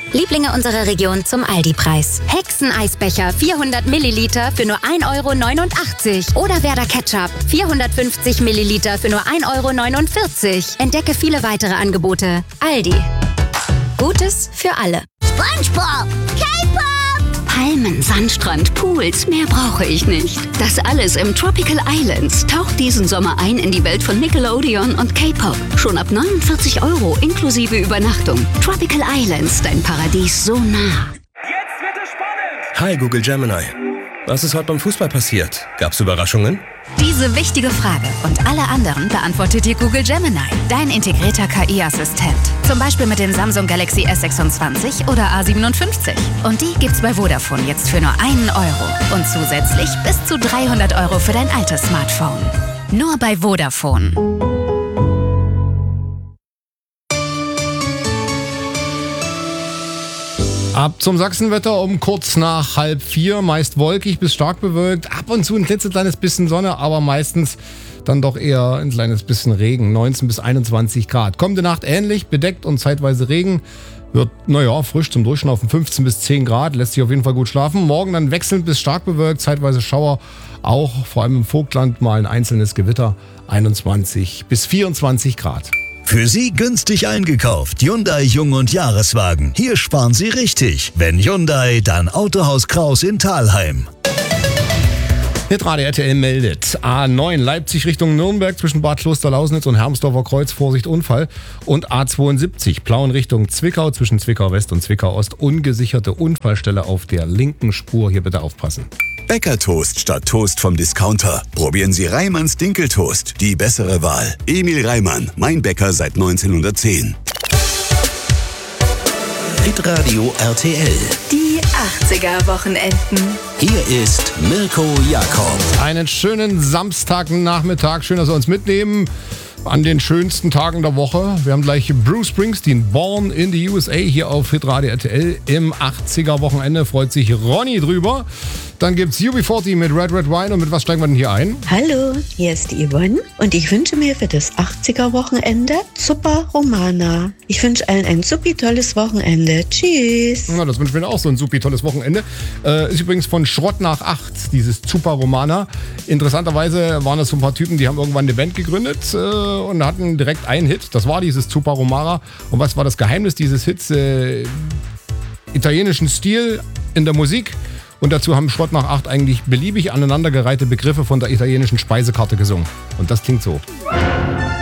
Lieblinge unserer Region zum Aldi-Preis. Hexeneisbecher 400 Milliliter für nur 1,89 € oder Werder Ketchup 450 Milliliter für nur 1,49 €. Entdecke viele weitere Angebote. Aldi. Gutes für alle. SpongeBob, K-Pop, Palmen, Sandstrand, Pools, mehr brauche ich nicht. Das alles im Tropical Islands. Taucht diesen Sommer ein in die Welt von Nickelodeon und K-Pop. Schon ab 49 € inklusive Übernachtung. Tropical Islands, dein Paradies so nah. Jetzt wird es spannend! Hi Google Gemini. Was ist heute beim Fußball passiert? Gab's Überraschungen? Diese wichtige Frage und alle anderen beantwortet dir Google Gemini, dein integrierter KI-Assistent. Zum Beispiel mit dem Samsung Galaxy S26 oder A57. Und die gibt's bei Vodafone jetzt für nur 1 € und zusätzlich bis zu 300 € für dein altes Smartphone. Nur bei Vodafone. Ab zum Sachsenwetter um kurz nach 3:30, meist wolkig bis stark bewölkt, ab und zu ein klitzekleines bisschen Sonne, aber meistens dann doch eher ein kleines bisschen Regen, 19 bis 21 Grad. Kommende Nacht ähnlich, bedeckt und zeitweise Regen, wird, frisch zum Durchschnaufen 15 bis 10 Grad, lässt sich auf jeden Fall gut schlafen. Morgen dann wechselnd bis stark bewölkt, zeitweise Schauer, auch vor allem im Vogtland mal ein einzelnes Gewitter, 21 bis 24 Grad. Für Sie günstig eingekauft. Hyundai Jung- und Jahreswagen. Hier sparen Sie richtig. Wenn Hyundai, dann Autohaus Kraus in Thalheim. Hitradio RTL meldet. A9 Leipzig Richtung Nürnberg zwischen Bad Klosterlausnitz und Hermsdorfer Kreuz, Vorsicht Unfall. Und A72 Plauen Richtung Zwickau zwischen Zwickau West und Zwickau Ost, ungesicherte Unfallstelle auf der linken Spur. Hier bitte aufpassen. Bäckertoast statt Toast vom Discounter. Probieren Sie Reimanns Dinkeltoast. Die bessere Wahl. Emil Reimann, mein Bäcker seit 1910. Hitradio RTL. Die 80er-Wochenenden. Hier ist Mirko Jakob. Einen schönen Samstagnachmittag. Schön, dass Sie uns mitnehmen an den schönsten Tagen der Woche. Wir haben gleich Bruce Springsteen, Born in the USA, hier auf Hitradio RTL im 80er-Wochenende. Freut sich Ronny drüber. Dann gibt's UB40 mit Red Red Wine. Und mit was steigen wir denn hier ein? Hallo, hier ist die Yvonne und ich wünsche mir für das 80er-Wochenende Zuppa Romana. Ich wünsche allen ein supi tolles Wochenende. Tschüss. Na, das wünschen wir auch, so ein supi tolles Wochenende. Ist übrigens von Schrott nach 8, dieses Zuppa Romana. Interessanterweise waren das so ein paar Typen, die haben irgendwann eine Band gegründet und hatten direkt einen Hit. Das war dieses Zuppa Romana. Und was war das Geheimnis dieses Hits? Italienischen Stil in der Musik. Und dazu haben Schrott nach 8 eigentlich beliebig aneinandergereihte Begriffe von der italienischen Speisekarte gesungen. Und das klingt so.